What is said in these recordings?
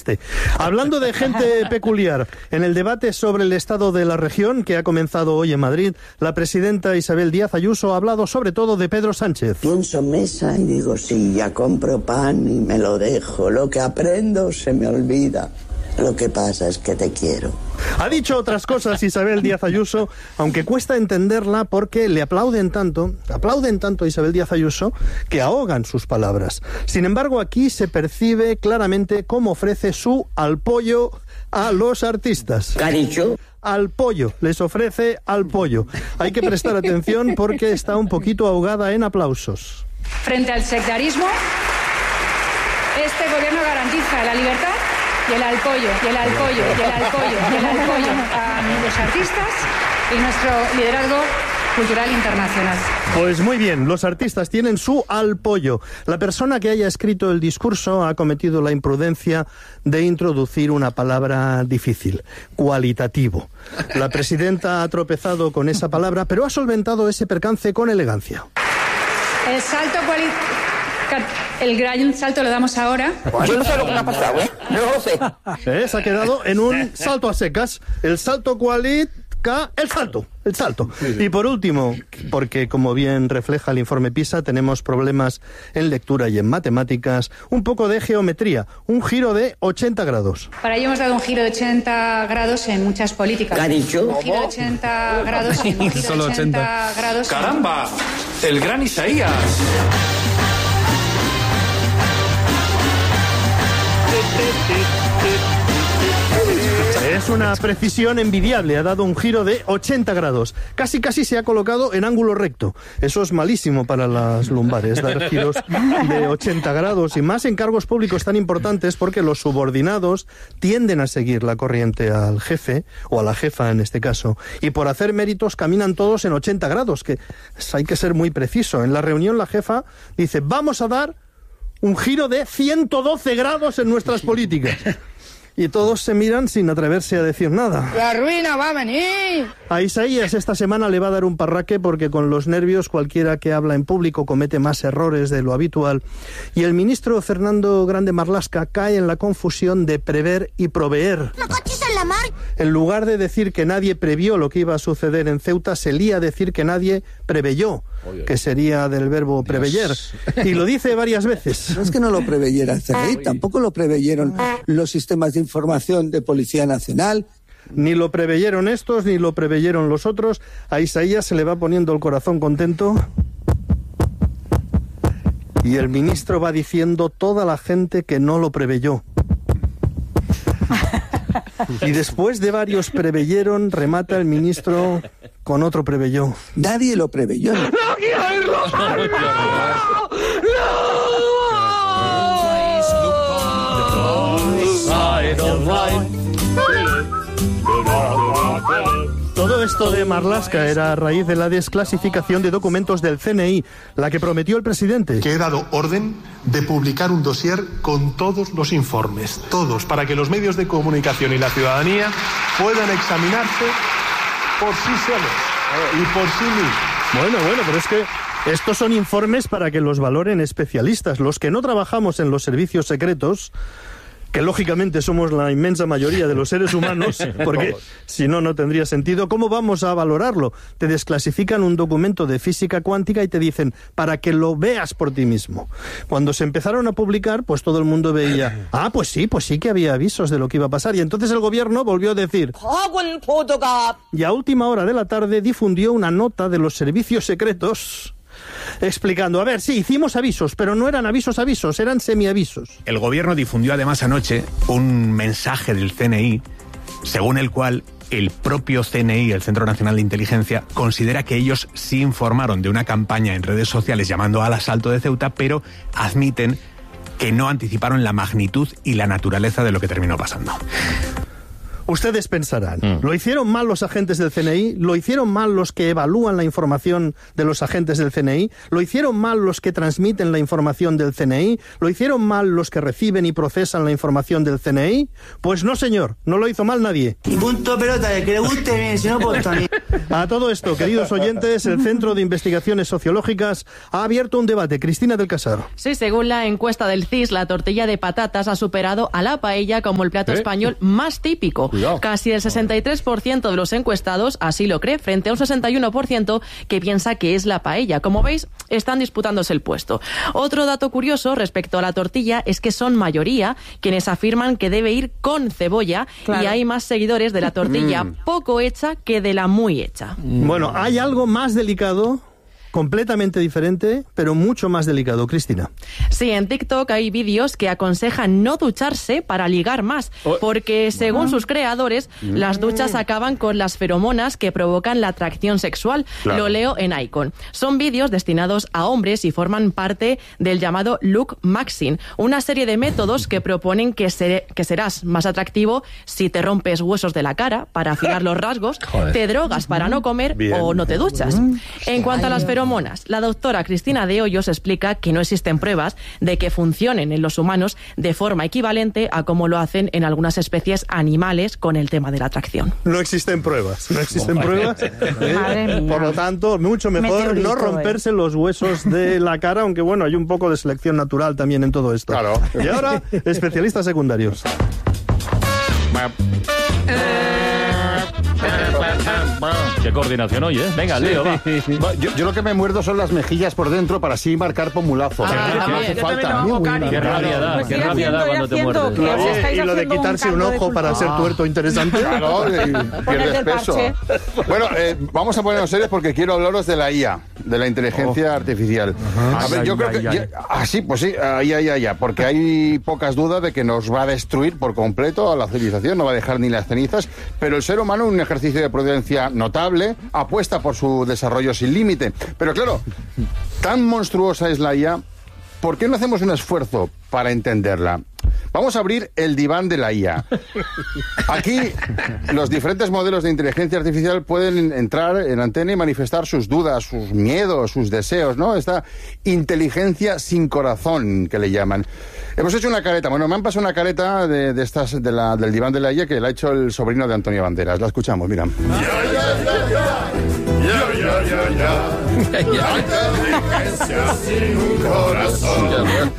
este. Hablando de gente peculiar, en el debate sobre el estado de la región que ha comenzado hoy en Madrid, la presidenta Isabel Díaz Ayuso ha hablado sobre todo de Pedro Sánchez. Pienso mesa y digo, sí, ya compro pan y me lo dejo. Lo que aprendo se me olvida. Lo que pasa es que te quiero. Ha dicho otras cosas Isabel Díaz Ayuso, aunque cuesta entenderla porque le aplauden tanto a Isabel Díaz Ayuso, que ahogan sus palabras. Sin embargo, aquí se percibe claramente cómo ofrece su apoyo a los artistas. ¿Qué ha dicho? Al pollo, les ofrece al pollo. Hay que prestar atención porque está un poquito ahogada en aplausos. Frente al sectarismo, este gobierno garantiza la libertad y el apoyo a los artistas y nuestro liderazgo cultural internacional. Pues muy bien, los artistas tienen su apoyo. La persona que haya escrito el discurso ha cometido la imprudencia de introducir una palabra difícil, cualitativo. La presidenta ha tropezado con esa palabra, pero ha solventado ese percance con elegancia. El gran salto lo damos ahora. Yo no sé lo que me ha pasado, ¿eh? No lo sé. Se ha quedado en un salto a secas. El salto el salto. Sí. Y por último, porque como bien refleja el informe PISA, tenemos problemas en lectura y en matemáticas, un poco de geometría, un giro de 80 grados. Para ello hemos dado un giro de 80 grados en muchas políticas. ¿Qué ha dicho? Un giro de 80 grados en un giro de 80 grados. ¡Caramba! ¡El gran Isaías! Es una precisión envidiable, ha dado un giro de 80 grados. Casi se ha colocado en ángulo recto. Eso es malísimo para las lumbares, dar giros de 80 grados, y más en cargos públicos tan importantes, porque los subordinados tienden a seguir la corriente al jefe, o a la jefa en este caso, y por hacer méritos caminan todos en 80 grados, que hay que ser muy preciso. En la reunión la jefa dice, vamos a dar un giro de 112 grados en nuestras políticas. Y todos se miran sin atreverse a decir nada. ¡La ruina va a venir! A Isaías esta semana le va a dar un parraque porque con los nervios cualquiera que habla en público comete más errores de lo habitual. Y el ministro Fernando Grande Marlaska cae en la confusión de prever y proveer. En lugar de decir que nadie previó lo que iba a suceder en Ceuta, se lía a decir que nadie preveyó, que sería del verbo preveyer. Y lo dice varias veces. No es que no lo preveyera el CNI, tampoco lo preveyeron los sistemas de información de Policía Nacional. Ni lo preveyeron estos, ni lo preveyeron los otros. A Isaías se le va poniendo el corazón contento. Y el ministro va diciendo toda la gente que no lo preveyó. Y después de varios preveyeron, remata el ministro con otro preveyó. Nadie lo preveyó. ¡No quiero oírlo! Todo esto de Marlaska era a raíz de la desclasificación de documentos del CNI, la que prometió el presidente. Que he dado orden de publicar un dossier con todos los informes, todos, para que los medios de comunicación y la ciudadanía puedan examinarse por sí solos y por sí mismos. Bueno, pero es que estos son informes para que los valoren especialistas. Los que no trabajamos en los servicios secretos, que lógicamente somos la inmensa mayoría de los seres humanos, porque si no, no tendría sentido. ¿Cómo vamos a valorarlo? Te desclasifican un documento de física cuántica y te dicen, para que lo veas por ti mismo. Cuando se empezaron a publicar, pues todo el mundo veía, pues sí que había avisos de lo que iba a pasar. Y entonces el gobierno volvió a decir, y a última hora de la tarde difundió una nota de los servicios secretos explicando, sí, hicimos avisos, pero no eran avisos, eran semiavisos. El gobierno difundió además anoche un mensaje del CNI, según el cual el propio CNI, el Centro Nacional de Inteligencia, considera que ellos sí informaron de una campaña en redes sociales llamando al asalto de Ceuta, pero admiten que no anticiparon la magnitud y la naturaleza de lo que terminó pasando. Ustedes pensarán, ¿lo hicieron mal los agentes del CNI? ¿Lo hicieron mal los que evalúan la información de los agentes del CNI? ¿Lo hicieron mal los que transmiten la información del CNI? ¿Lo hicieron mal los que reciben y procesan la información del CNI? Pues no, señor, no lo hizo mal nadie. Y punto pelota, el que le guste bien, si no, pues también. A todo esto, queridos oyentes, el Centro de Investigaciones Sociológicas ha abierto un debate. Cristina del Casar. Sí, según la encuesta del CIS, la tortilla de patatas ha superado a la paella como el plato español más típico. Cuidado. Casi el 63% de los encuestados así lo cree, frente a un 61% que piensa que es la paella. Como veis, están disputándose el puesto. Otro dato curioso respecto a la tortilla es que son mayoría quienes afirman que debe ir con cebolla, claro. Y hay más seguidores de la tortilla poco hecha que de la muy hecha. Bueno, hay algo más delicado, completamente diferente, pero mucho más delicado. Cristina. Sí, en TikTok hay vídeos que aconsejan no ducharse para ligar más, porque según sus creadores, las duchas acaban con las feromonas que provocan la atracción sexual. Claro. Lo leo en Icon. Son vídeos destinados a hombres y forman parte del llamado look maxing, una serie de métodos que proponen que serás más atractivo si te rompes huesos de la cara para afinar los rasgos, te drogas para no comer o no te duchas. En cuanto a las feromonas, la doctora Cristina de Hoyos explica que no existen pruebas de que funcionen en los humanos de forma equivalente a como lo hacen en algunas especies animales con el tema de la atracción. No existen pruebas, no existen pruebas. Por lo tanto, mucho mejor no romperse los huesos de la cara, aunque bueno, hay un poco de selección natural también en todo esto. Claro. Y ahora, especialistas secundarios. Qué coordinación hoy, ¿eh? Venga, Leo, va. Yo lo que me muerdo son las mejillas por dentro para así marcar pomulazo. Qué rabia da cuando te muerdes. Y lo de quitarse un ojo para ser tuerto interesante. Claro, pierdes peso. Bueno, vamos a ponernos serios porque quiero hablaros de la IA, de la inteligencia artificial. A ver, yo creo que... sí, pues sí, porque hay pocas dudas de que nos va a destruir por completo a la civilización, no va a dejar ni las cenizas, pero el ser humano, en un ejercicio de prudencia notable, apuesta por su desarrollo sin límite. Pero claro, tan monstruosa es la IA, ¿por qué no hacemos un esfuerzo para entenderla? Vamos a abrir el diván de la IA. Aquí los diferentes modelos de inteligencia artificial pueden entrar en antena y manifestar sus dudas, sus miedos, sus deseos, ¿no? Esta inteligencia sin corazón que le llaman. Hemos hecho una careta, bueno, me han pasado una careta de estas del diván de la IA que la ha hecho el sobrino de Antonio Banderas. La escuchamos, mira. La inteligencia sin un corazón.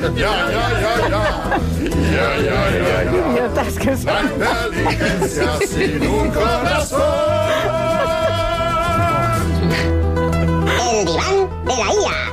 La inteligencia sin un corazón. El diván de la IA.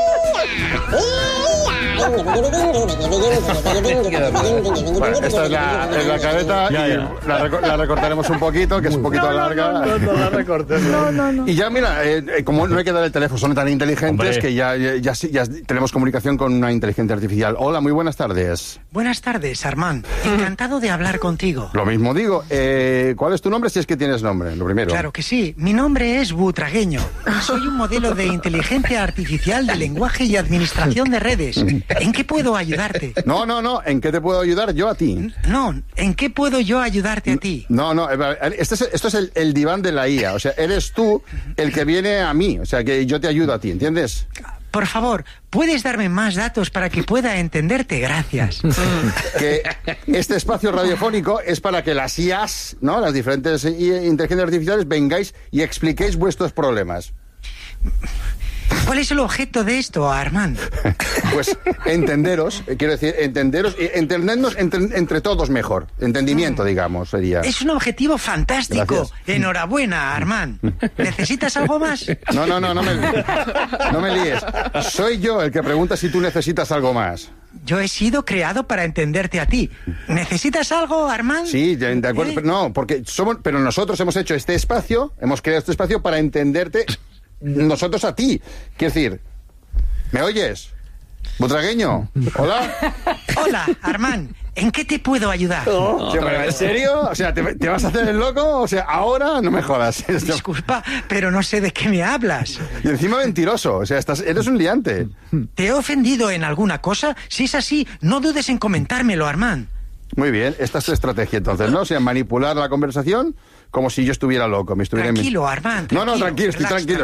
Bueno, esta es la careta y la recortaremos un poquito, que es un poquito larga. No la recortes. No. Y ya, mira, como no hay que dar el teléfono, son tan inteligentes que ya tenemos comunicación con una inteligencia artificial. Hola, muy buenas tardes. Buenas tardes, Armand. Encantado de hablar contigo. Lo mismo digo. ¿Cuál es tu nombre, si es que tienes nombre? Lo primero. Claro que sí. Mi nombre es Butragueño. Soy un modelo de inteligencia artificial de lenguaje y administración de redes. ¿En qué puedo ayudarte? No. ¿En qué te puedo ayudar yo a ti? No, ¿en qué puedo yo ayudarte a ti? No. Esto es el diván de la IA. O sea, eres tú el que viene a mí. O sea, que yo te ayudo a ti, ¿entiendes? Por favor, ¿puedes darme más datos para que pueda entenderte? Gracias. Que este espacio radiofónico es para que las IAs, ¿no? Las diferentes inteligencias artificiales, vengáis y expliquéis vuestros problemas. ¿Cuál es el objeto de esto, Armand? Pues entenderos, quiero decir, entendernos entre todos mejor. Entendimiento, digamos, sería. Es un objetivo fantástico. Gracias. Enhorabuena, Armand. ¿Necesitas algo más? No me líes. Soy yo el que pregunta si tú necesitas algo más. Yo he sido creado para entenderte a ti. ¿Necesitas algo, Armand? Sí, de acuerdo. No, pero nosotros hemos hecho este espacio, hemos creado este espacio para entenderte nosotros a ti. Quiero decir, ¿me oyes? Butragueño, hola. Hola, Armand. ¿En qué te puedo ayudar? ¿En serio? O sea, ¿te vas a hacer el loco? O sea, ahora no me jodas. Disculpa, pero no sé de qué me hablas. Y encima mentiroso. O sea, eres un liante. ¿Te he ofendido en alguna cosa? Si es así, no dudes en comentármelo, Armand. Muy bien, esta es tu estrategia entonces, ¿no? O sea, manipular la conversación como si yo estuviera loco. Tranquilo, Armand. No, tranquilo, estoy tranquilo.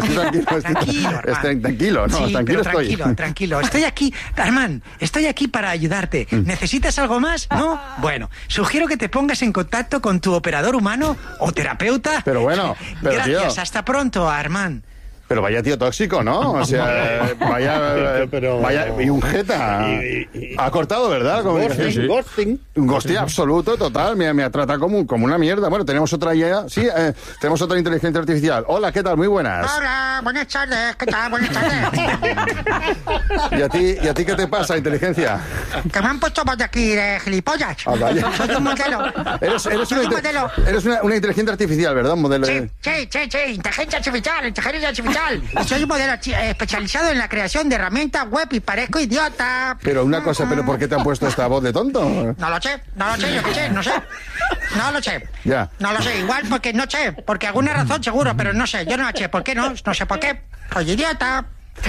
Tranquilo. Estoy aquí, Armand, para ayudarte. ¿Necesitas algo más? ¿No? Bueno, sugiero que te pongas en contacto con tu operador humano o terapeuta. Pero bueno, gracias, tío. Hasta pronto, Armand. Pero vaya tío tóxico, ¿no? O sea, vaya y un jeta. Ha cortado, ¿verdad? Ghosting. Un ghosting absoluto, total. Me ha tratado como una mierda. Bueno, tenemos otra ya. Sí, tenemos otra inteligencia artificial. Hola, ¿qué tal? Muy buenas. Hola, buenas tardes. ¿Qué tal? Buenas tardes. ¿Y a ti qué te pasa, inteligencia? Que me han puesto por aquí de gilipollas. Vaya. Soy un modelo. Eres una inteligencia artificial, ¿verdad? Un modelo. Sí. Inteligencia artificial. Soy un modelo especializado en la creación de herramientas web y parezco idiota. Pero una cosa, ¿pero por qué te han puesto esta voz de tonto? No lo sé, yo qué sé, no sé. No lo sé. Ya. No lo sé, igual porque no sé, porque alguna razón seguro, pero no sé, yo no sé por qué no sé por qué. Soy idiota.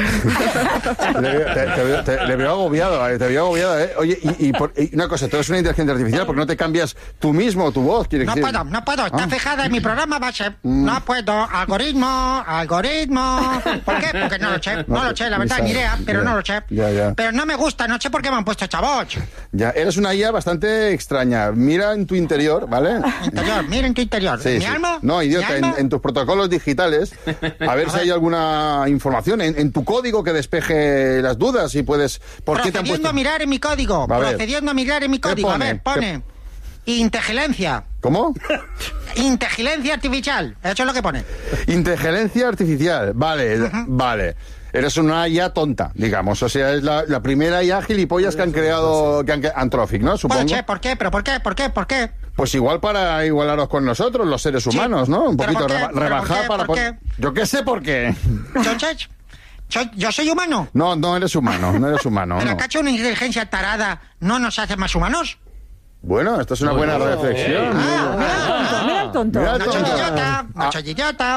Te veo agobiado, ¿eh? Oye, y una cosa, tú eres una inteligencia artificial, ¿por qué no te cambias tú mismo tu voz? No puedo, está fijada en mi programa base. No puedo, algoritmo. ¿Por qué? Porque no lo sé, la verdad, ni idea, pero no lo sé. Ya. Pero no me gusta, no sé por qué me han puesto esta voz. Ya, eres una IA bastante extraña. Mira en tu interior, ¿vale? Mira en tu interior. Sí, ¿Mi alma? No, idiota, en tus protocolos digitales, a ver si hay alguna información en tu código que despeje las dudas y puedes... Procediendo a mirar en mi código. A ver, pone... Inteligencia. ¿Cómo? Inteligencia artificial. Eso es lo que pone. Inteligencia artificial. Vale. Eres una IA tonta, digamos. O sea, es la primera IA gilipollas que han creado Anthropic, ¿no? Supongo. ¿Por qué? ¿Por qué? Pues igual para igualaros con nosotros, los seres humanos, ¿no? Un poquito rebajar para... ¿Por qué? Yo qué sé por qué. Entonces... ¿Yo soy humano? No eres humano. ¿Pero acaso una inteligencia tarada no nos hace más humanos? Bueno, esto es una buena reflexión. Mira el tonto. No soy idiota.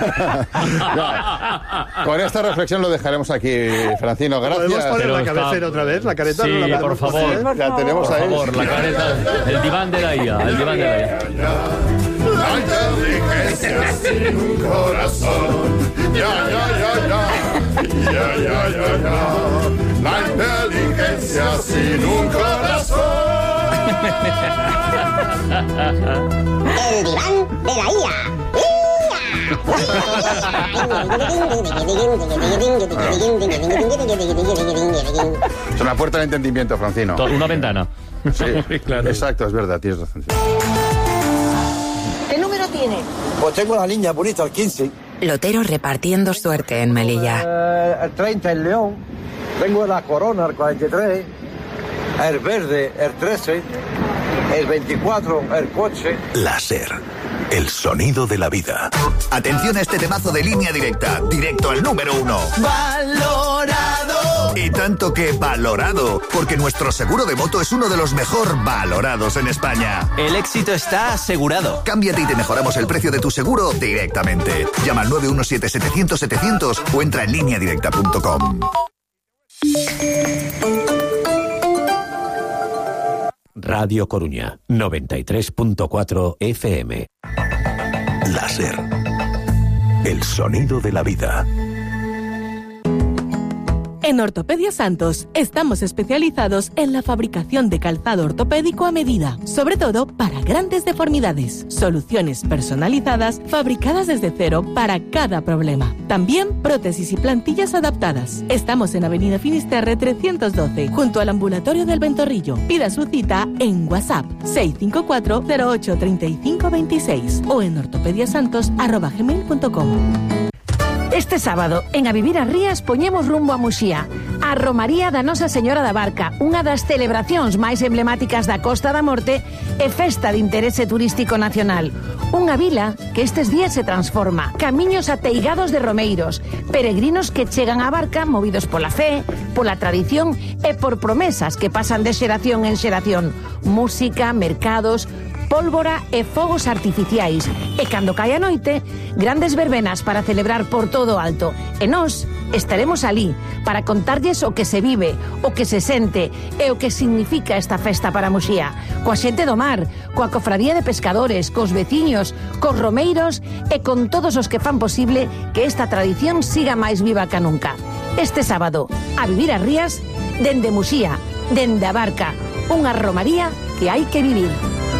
Con esta reflexión lo dejaremos aquí, Francino. Gracias. ¿Podemos poner la cabecera otra vez? ¿La careta? Sí, por favor. La tenemos ahí. Por favor, la careta. El diván de la IA. La inteligencia sin un corazón. Ya. La inteligencia sin un corazón. El diván de la IA. Es una puerta de entendimiento, Francino. Una ventana. Sí, claro. Exacto, es verdad, tienes razón. ¿Qué número tiene? Pues tengo la niña bonita, el 15. Lotero repartiendo suerte en Melilla. El 30, el León. Tengo la Corona, el 43. El verde, el 13. El 24, el coche. Láser. El sonido de la vida. Atención a este temazo de Línea Directa. Directo al número 1. ¡Valorado! Y tanto que valorado, porque nuestro seguro de moto es uno de los mejor valorados en España. El éxito está asegurado. Cámbiate y te mejoramos el precio de tu seguro directamente. Llama al 917-700-700 o entra en lineadirecta.com. Radio Coruña, 93.4 FM. Láser. El sonido de la vida. En Ortopedia Santos estamos especializados en la fabricación de calzado ortopédico a medida, sobre todo para grandes deformidades. Soluciones personalizadas fabricadas desde cero para cada problema. También prótesis y plantillas adaptadas. Estamos en Avenida Finisterre 312, junto al ambulatorio del Ventorrillo. Pida su cita en WhatsApp 654-083526 o en ortopediasantos@gmail.com. Este sábado, en A Vivir a Rías, poñemos rumbo a Muxía, a Romaría da Nosa Señora da Barca, unha das celebracións máis emblemáticas da Costa da Morte e festa de interese turístico nacional. Unha vila que estes días se transforma. Camiños ateigados de romeiros, peregrinos que chegan á barca movidos pola fe, pola tradición e por promesas que pasan de xeración en xeración. Música, mercados, pólvora e fogos artificiais. E cando cae a noite, grandes verbenas para celebrar por todo alto. E nós Estaremos alí para contarlles o que se vive, o que se sente e o que significa esta festa para Muxía. Coa xente do mar, coa cofradía de pescadores, cos veciños, cos romeiros e con todos os que fan posible que esta tradición siga máis viva que nunca. Este sábado, a vivir as rías, dende Muxía, dende a Barca, unha romaría que hai que vivir.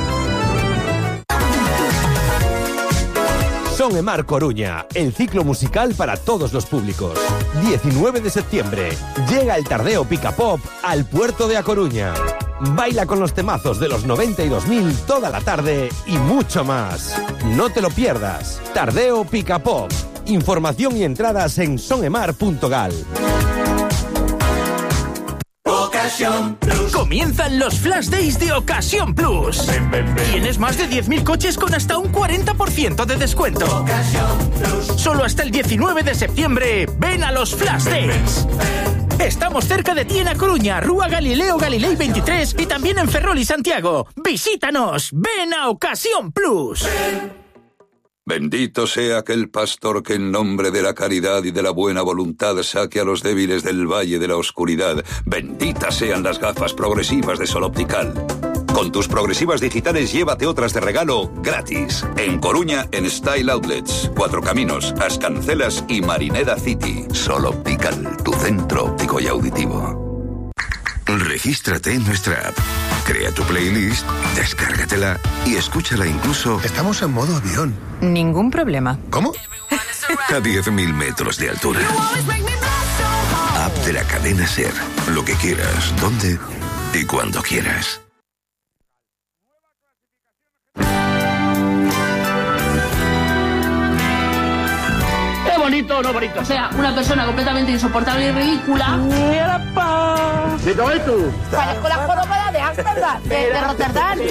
Son Emar Coruña, el ciclo musical para todos los públicos. 19 de septiembre, llega el Tardeo Pica Pop al puerto de A Coruña. Baila con los temazos de los 92.000 toda la tarde y mucho más. No te lo pierdas. Tardeo Pica Pop. Información y entradas en sonemar.gal. Ocasión Plus. Comienzan los Flash Days de Ocasión Plus. Tienes más de 10.000 coches con hasta un 40% de descuento. Ocasión Plus. Solo hasta el 19 de septiembre. Ven a los Flash Days. Estamos cerca de ti en A Coruña, Rúa Galileo Galilei 23 y también en Ferrol y Santiago. Visítanos. Ven a Ocasión Plus. Bendito sea aquel pastor que en nombre de la caridad y de la buena voluntad saque a los débiles del valle de la oscuridad. Benditas sean las gafas progresivas de Sol Optical. Con tus progresivas digitales llévate otras de regalo gratis. En Coruña, en Style Outlets, Cuatro Caminos, As Cancelas y Marineda City. Sol Optical, tu centro óptico y auditivo. Regístrate en nuestra app. Crea tu playlist, descárgatela y escúchala incluso... Estamos en modo avión. Ningún problema. ¿Cómo? A 10.000 metros de altura. App de la cadena SER. Lo que quieras, dónde y cuando quieras. ¿Bonito o no bonito? O sea, una persona completamente insoportable y ridícula. ¡Mira, pa! ¿De dónde tú? Parezco la jorobada de Ámsterdam, de Rotterdam.